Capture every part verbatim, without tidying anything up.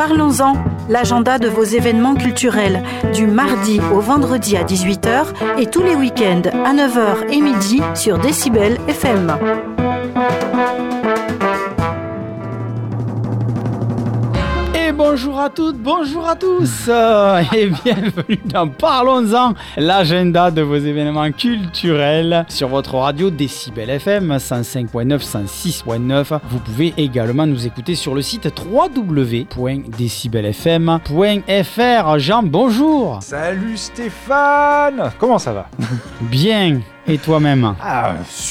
Parlons-en, l'agenda de vos événements culturels, du mardi au vendredi à dix-huit heures et tous les week-ends à neuf heures et midi sur Décibel F M. Bonjour à toutes, bonjour à tous euh, et bienvenue dans Parlons-en, l'agenda de vos événements culturels sur votre radio Décibel F M cent cinq point neuf, cent six point neuf. Vous pouvez également nous écouter sur le site w w w point décibel f m point f r. Jean, bonjour. Salut Stéphane. Comment ça va? Bien, et toi-même? Ah,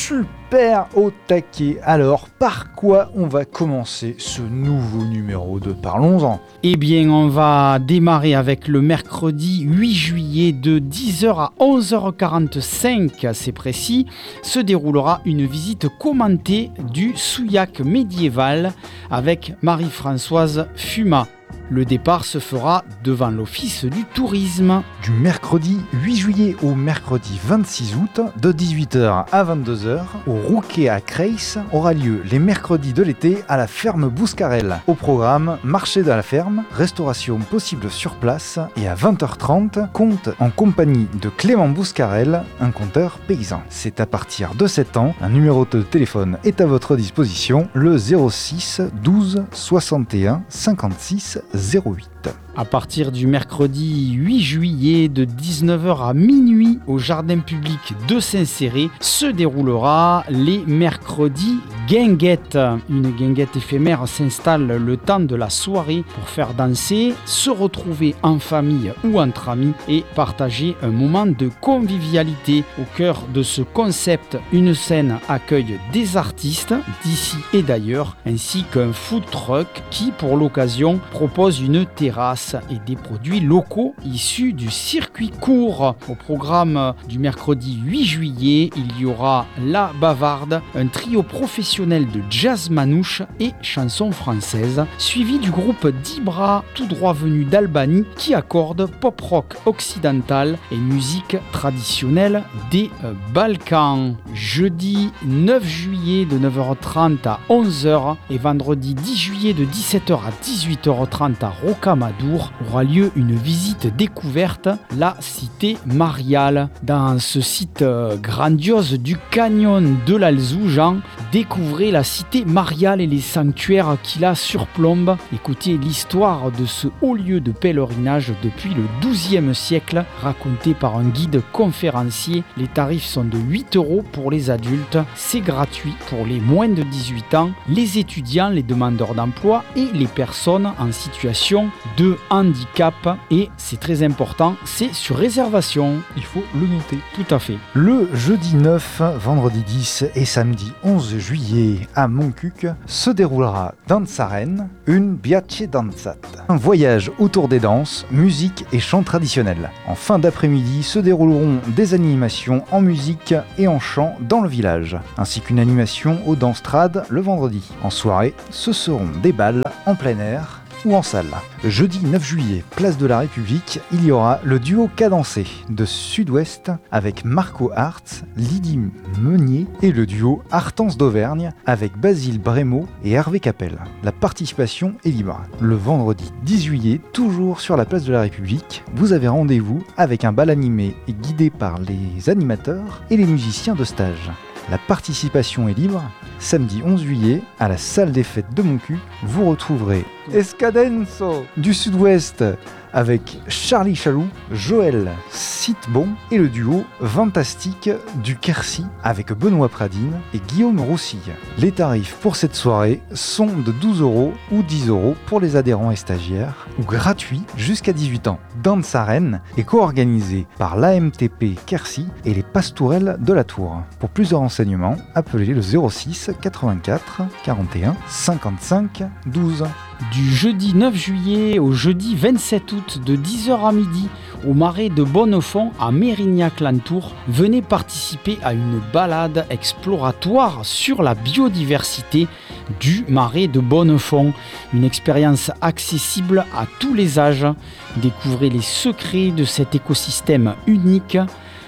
super au taquet. Alors, par quoi on va commencer ce nouveau numéro de Parlons-en? Eh bien, on va démarrer avec le mercredi huit juillet de dix heures à onze heures quarante-cinq, c'est précis, se déroulera une visite commentée du Souillac médiéval avec Marie-Françoise Fumat. Le départ se fera devant l'Office du tourisme. Du mercredi huit juillet au mercredi vingt-six août, de dix-huit heures à vingt-deux heures, au Rouquet à Creys, aura lieu les mercredis de l'été à la ferme Bouscarel. Au programme, marché de la ferme, restauration possible sur place et à vingt heures trente, conte en compagnie de Clément Bouscarel, un conteur paysan. C'est à partir de sept ans, un numéro de téléphone est à votre disposition, le zéro six douze soixante et un cinquante-six zéro huit. À partir du mercredi huit juillet de dix-neuf heures à minuit au jardin public de Saint-Céré se déroulera les mercredis guinguettes. Une guinguette éphémère s'installe le temps de la soirée pour faire danser, se retrouver en famille ou entre amis et partager un moment de convivialité. Au cœur de ce concept, une scène accueille des artistes d'ici et d'ailleurs ainsi qu'un food truck qui pour l'occasion propose une terrasse et des produits locaux issus du circuit court. Au programme du mercredi huit juillet, il y aura La Bavarde, un trio professionnel de jazz manouche et chansons françaises, suivi du groupe Dibra, tout droit venu d'Albanie, qui accorde pop rock occidental et musique traditionnelle des Balkans. Jeudi neuf juillet de neuf heures trente à onze heures et vendredi dix juillet de dix-sept heures à dix-huit heures trente à Rocamadour aura lieu une visite découverte, la cité mariale. Dans ce site grandiose du canyon de l'Alzou, Jean, découvrez la cité mariale et les sanctuaires qui la surplombent. Écoutez l'histoire de ce haut lieu de pèlerinage depuis le douzième siècle, raconté par un guide conférencier. Les tarifs sont de huit euros pour les adultes, c'est gratuit pour les moins de dix-huit ans, les étudiants, les demandeurs d'emploi et les personnes en situation de handicap, et c'est très important, c'est sur réservation. Il faut le noter. Tout à fait. Le jeudi neuf, vendredi dix et samedi onze juillet à Montcuq se déroulera Dansaren, une Biace Danzat. Un voyage autour des danses, musique et chants traditionnels. En fin d'après-midi se dérouleront des animations en musique et en chant dans le village, ainsi qu'une animation au Danstrad le vendredi. En soirée, ce seront des bals en plein air ou en salle. Jeudi neuf juillet, place de la République, il y aura le duo cadencé de Sud-Ouest avec Marco Hartz, Lydie Meunier et le duo Hartense d'Auvergne avec Basile Brémaud et Hervé Capel. La participation est libre. Le vendredi dix juillet, toujours sur la place de la République, vous avez rendez-vous avec un bal animé et guidé par les animateurs et les musiciens de stage. La participation est libre. Samedi onze juillet, à la salle des fêtes de Montcuq, vous retrouverez Escadenso du Sud-Ouest avec Charlie Chaloux, Joël Sitbon et le duo Fantastique du Quercy avec Benoît Pradine et Guillaume Roussille. Les tarifs pour cette soirée sont de douze euros ou dix euros pour les adhérents et stagiaires ou gratuits jusqu'à dix-huit ans. Dansaren est co-organisé par l'A M T P Quercy et les Pastourelles de la Tour. Pour plus de renseignements, appelez le zéro six quatre-vingt-quatre quarante et un cinquante-cinq douze. Du jeudi neuf juillet au jeudi vingt-sept août de dix heures à midi au marais de Bonnefond à Mérignac-Lantour, venez participer à une balade exploratoire sur la biodiversité du marais de Bonnefond. Une expérience accessible à tous les âges. Découvrez les secrets de cet écosystème unique.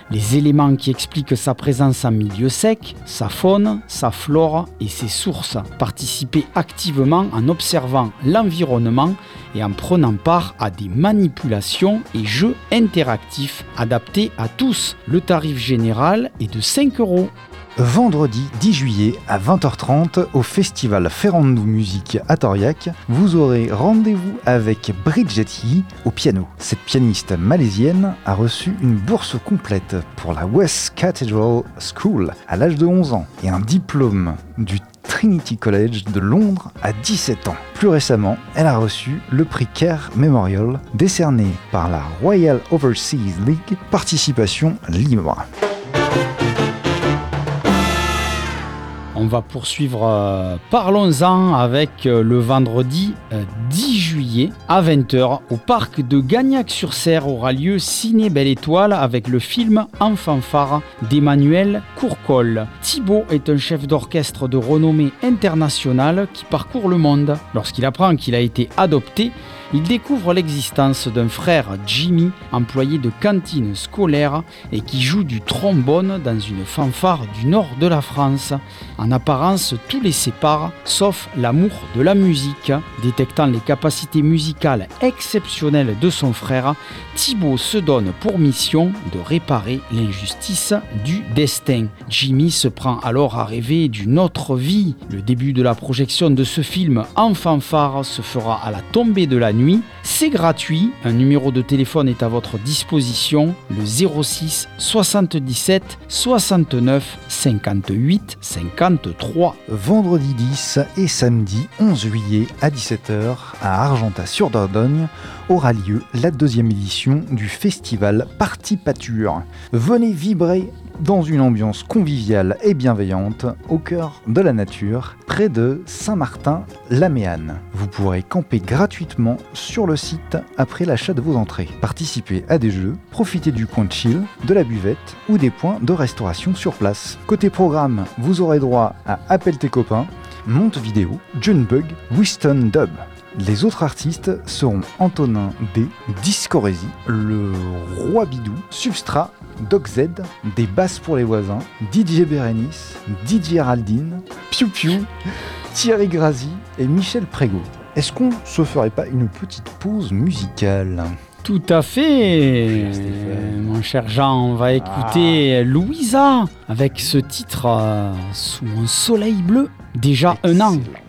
Les éléments qui expliquent sa présence en milieu sec, sa faune, sa flore et ses sources. Participer activement en observant l'environnement et en prenant part à des manipulations et jeux interactifs adaptés à tous. Le tarif général est de cinq euros. Vendredi dix juillet à vingt heures trente au festival Ferrandou Musique à Toriac, vous aurez rendez-vous avec Bridget Yi au piano. Cette pianiste malaisienne a reçu une bourse complète pour la West Cathedral School à l'âge de onze ans et un diplôme du Trinity College de Londres à dix-sept ans. Plus récemment, elle a reçu le prix Kerr Memorial décerné par la Royal Overseas League, participation libre. On va poursuivre euh, Parlons-en avec euh, le vendredi euh, dix juillet à vingt heures au parc de Gagnac-sur-Serre aura lieu Ciné Belle Étoile avec le film En fanfare d'Emmanuel Courcol. Thibaut est un chef d'orchestre de renommée internationale qui parcourt le monde. Lorsqu'il apprend qu'il a été adopté, il découvre l'existence d'un frère Jimmy, employé de cantine scolaire et qui joue du trombone dans une fanfare du nord de la France. En apparence, tout les sépare, sauf l'amour de la musique. Détectant les capacités musicales exceptionnelles de son frère, Thibaut se donne pour mission de réparer l'injustice du destin. Jimmy se prend alors à rêver d'une autre vie. Le début de la projection de ce film en fanfare se fera à la tombée de la nuit. C'est gratuit, un numéro de téléphone est à votre disposition, le zéro six soixante-dix-sept soixante-neuf cinquante-huit cinquante-trois. Vendredi dix et samedi onze juillet à dix-sept heures à Argentat-sur-Dordogne aura lieu la deuxième édition du festival Party Pâture. Venez vibrer dans une ambiance conviviale et bienveillante au cœur de la nature, près de Saint-Martin-la-Méanne. Vous pourrez camper gratuitement sur le site après l'achat de vos entrées. Participez à des jeux, profitez du coin de chill, de la buvette ou des points de restauration sur place. Côté programme, vous aurez droit à Appelle tes copains, Monte vidéo, Junebug, Winston Dub. Les autres artistes seront Antonin D, Discorésie, le Roi Bidou, Substrat, Doc Z, des basses pour les voisins, D J Bérénice, D J Géraldine, Piu Piu, Thierry Grazi et Michel Prégaud. Est-ce qu'on se ferait pas une petite pause musicale ? Tout à fait, mon cher Jean, on va écouter ah. Louisa avec ce titre euh, Sous un soleil bleu, déjà Excellent. un an.